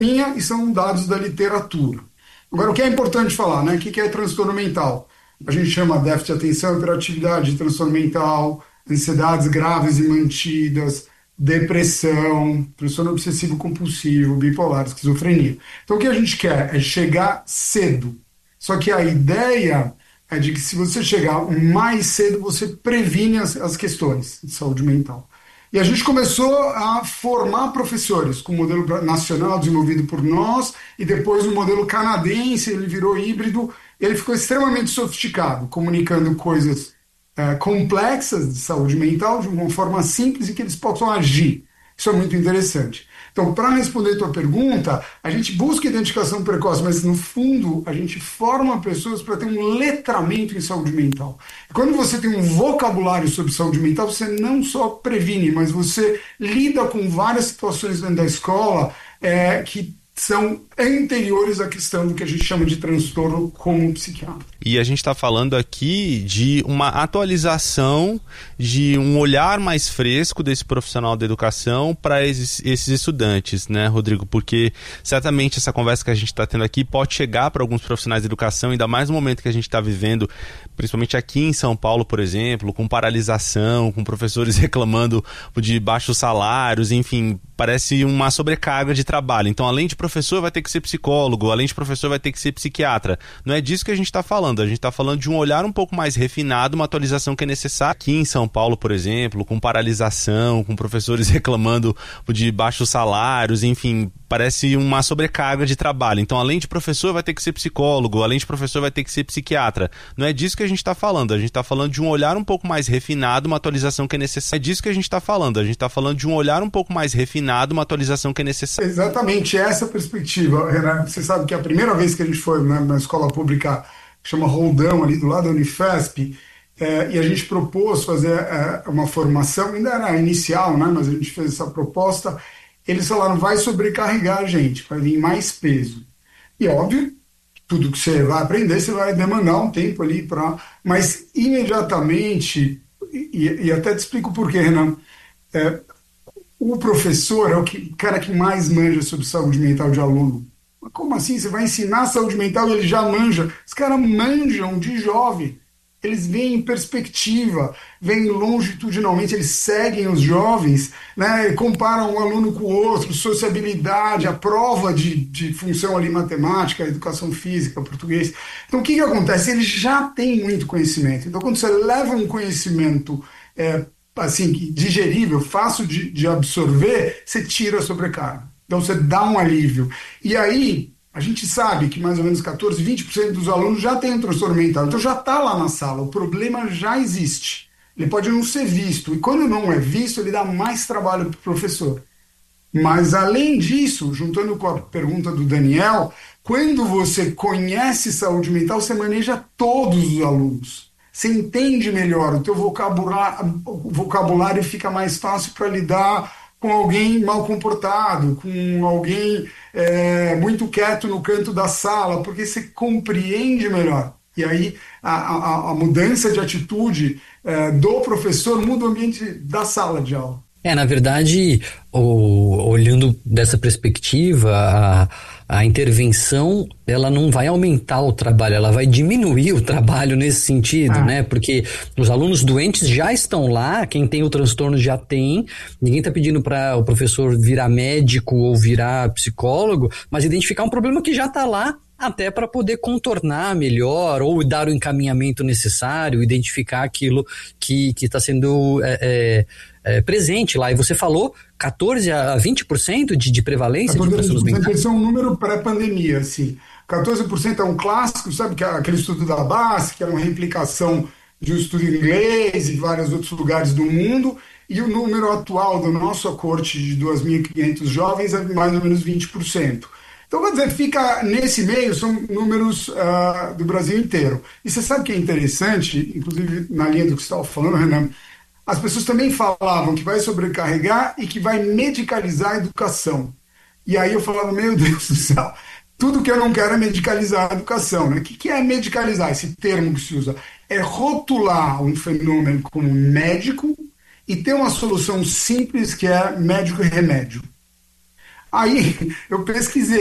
minha e são dados da literatura. Agora, o que é importante falar, né? O que é transtorno mental? A gente chama déficit de atenção, hiperatividade, transtorno mental, ansiedades graves e mantidas, depressão, transtorno obsessivo compulsivo, bipolar, esquizofrenia. Então, o que a gente quer é chegar cedo. Só que a ideia é de que se você chegar mais cedo, você previne as questões de saúde mental. E a gente começou a formar professores com o modelo nacional desenvolvido por nós e depois o modelo canadense, ele virou híbrido, ele ficou extremamente sofisticado, comunicando coisas complexas de saúde mental de uma forma simples e que eles possam agir. Isso é muito interessante. Então, para responder a tua pergunta, a gente busca identificação precoce, mas no fundo a gente forma pessoas para ter um letramento em saúde mental. E quando você tem um vocabulário sobre saúde mental, você não só previne, mas você lida com várias situações dentro da escola que são anteriores à questão do que a gente chama de transtorno como psiquiatra. E a gente está falando aqui de uma atualização, de um olhar mais fresco desse profissional da educação para esses estudantes, né, Rodrigo? Porque certamente essa conversa que a gente está tendo aqui pode chegar para alguns profissionais da educação, ainda mais no momento que a gente está vivendo, principalmente aqui em São Paulo, por exemplo, com paralisação, com professores reclamando de baixos salários, enfim, parece uma sobrecarga de trabalho. Então, além de professor, vai ter que ser psicólogo, além de professor, vai ter que ser psiquiatra. Não é disso que a gente está falando. A gente está falando de um olhar um pouco mais refinado, uma atualização que é necessária. Aqui em São Paulo, por exemplo, com paralisação, com professores reclamando de baixos salários, enfim, parece uma sobrecarga de trabalho. Então, além de professor, vai ter que ser psicólogo, além de professor, vai ter que ser psiquiatra. Não é disso que a gente está falando. A gente está falando de um olhar um pouco mais refinado, uma atualização que é necessária. É disso que a gente está falando. A gente está falando de um olhar um pouco mais refinado, uma atualização que é necessária. Exatamente essa perspectiva, Renan. Você sabe que a primeira vez que a gente foi na escola pública, chama Roldão, ali do lado da Unifesp, e a gente propôs fazer uma formação, ainda era inicial, né, mas a gente fez essa proposta. Eles falaram, vai sobrecarregar a gente, vai vir mais peso. E óbvio, tudo que você vai aprender, você vai demandar um tempo ali para... Mas imediatamente, e até te explico por quê, Renan, o professor é o cara que mais manja sobre saúde mental de aluno. Mas como assim? Você vai ensinar saúde mental e ele já manja? Os caras manjam de jovem. Eles veem em perspectiva, veem longitudinalmente, eles seguem os jovens, né, comparam um aluno com o outro, sociabilidade, a prova de função ali, matemática, educação física, português. Então, o que acontece? Eles já têm muito conhecimento. Então, quando você leva um conhecimento assim, digerível, fácil de absorver, você tira a sobrecarga. Então, você dá um alívio. E aí... A gente sabe que mais ou menos 14, 20% dos alunos já têm um transtorno mental, então já está lá na sala, o problema já existe. Ele pode não ser visto, e quando não é visto, ele dá mais trabalho para o professor. Mas, além disso, juntando com a pergunta do Daniel, quando você conhece saúde mental, você maneja todos os alunos. Você entende melhor, o teu vocabulário fica mais fácil para lidar com alguém mal comportado, com alguém muito quieto no canto da sala, porque você compreende melhor. E aí a mudança de atitude do professor muda o ambiente da sala de aula. Na verdade, olhando dessa perspectiva, a intervenção, ela não vai aumentar o trabalho, ela vai diminuir o trabalho nesse sentido, né? Porque os alunos doentes já estão lá, quem tem o transtorno já tem, ninguém está pedindo para o professor virar médico ou virar psicólogo, mas identificar um problema que já está lá, até para poder contornar melhor ou dar o encaminhamento necessário, identificar aquilo que está sendo presente lá. E você falou 14 a 20% de prevalência de transtornos mentais? Esse é um número pré-pandemia, assim. 14% é um clássico, sabe, que é aquele estudo da base, que era uma replicação de um estudo inglês e vários outros lugares do mundo, e o número atual da nossa corte de 2.500 jovens é mais ou menos 20%. Então, quer dizer, fica nesse meio, são números do Brasil inteiro. E você sabe que é interessante, inclusive na linha do que você estava falando, Renan, as pessoas também falavam que vai sobrecarregar e que vai medicalizar a educação. E aí eu falava, meu Deus do céu, tudo que eu não quero é medicalizar a educação, né? O que é medicalizar, esse termo que se usa? É rotular um fenômeno como médico e ter uma solução simples que é médico e remédio. Aí eu pesquisei.